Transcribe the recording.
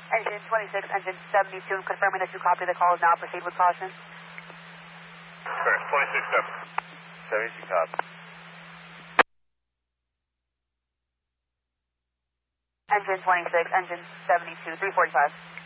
Engine 26, engine 72, confirming that you copy the call. Now proceed with caution. Correct, 26, 72 copy. Engine 26, engine 72, 345.